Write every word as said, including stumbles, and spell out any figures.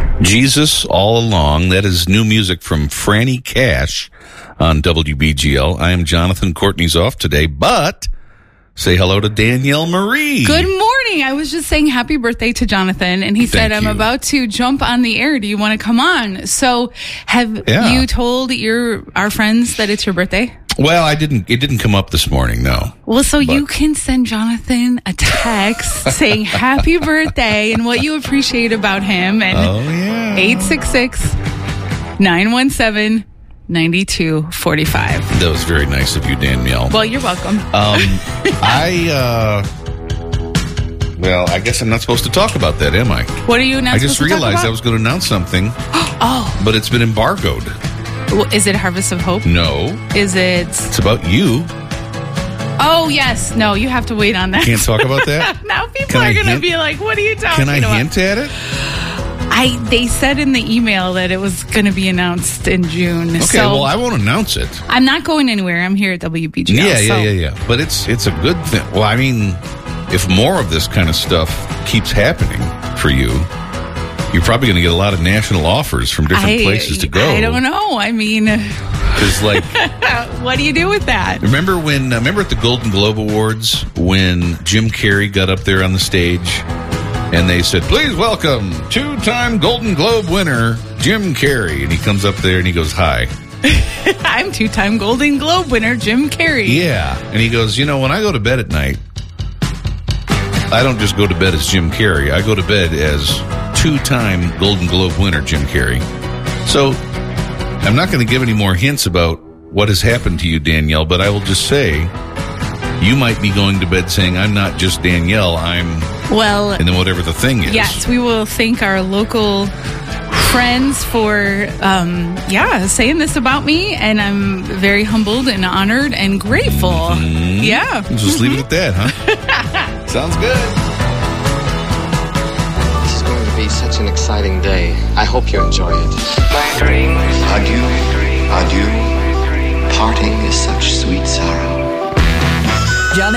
Jesus All Along. That is new music from Franny Cash on W B G L. I am Jonathan. Courtney's off today, but say hello to Danielle Marie. Good morning. I was just saying happy birthday to Jonathan, and he said, Thank I'm you. about to jump on the air. Do you want to come on? So have Yeah. you told your our friends that it's your birthday? Well, I didn't. It didn't come up this morning, no. Well, so But- you can send Jonathan a text saying happy birthday and what you appreciate about him, and Oh, yeah. eight six six, nine one seven, nine two four five. That was very nice of you, Danielle. Well, you're welcome. Um, I, uh, well, I guess I'm not supposed to talk about that, am I? What are you not I just supposed to talk realized about? I was going to announce something, Oh, but it's been embargoed. well, is it Harvest of Hope? No, Is it? it's about you. Oh, yes. No, you have to wait on that. Can't talk about that? Now people Can are I going to hint? be like, what are you talking Can I about? hint at it? I They said in the email that it was going to be announced in June. Okay, so well, I won't announce it. I'm not going anywhere. I'm here at W B G L. Yeah, yeah, so yeah, yeah. But it's it's a good thing. Well, I mean, if more of this kind of stuff keeps happening for you, you're probably going to get a lot of national offers from different I, places to go. I don't know. I mean, Because, like, what do you do with that? remember when? Uh, remember at the Golden Globe Awards when Jim Carrey got up there on the stage and they said, "Please welcome two-time Golden Globe winner Jim Carrey," and he comes up there and he goes, "Hi." I'm two-time Golden Globe winner Jim Carrey. Yeah, and he goes, "You know, when I go to bed at night, I don't just go to bed as Jim Carrey. I go to bed as two-time Golden Globe winner Jim Carrey." So I'm not going to give any more hints about what has happened to you, Danielle, but I will just say you might be going to bed saying, "I'm not just Danielle, I'm," Well, and then whatever the thing is. yes, we will thank our local friends for, um, yeah, saying this about me, and I'm very humbled and honored and grateful. Mm-hmm. Yeah. Just leave it at that, huh? Sounds good. This is going to be such an exciting day. I hope you enjoy it.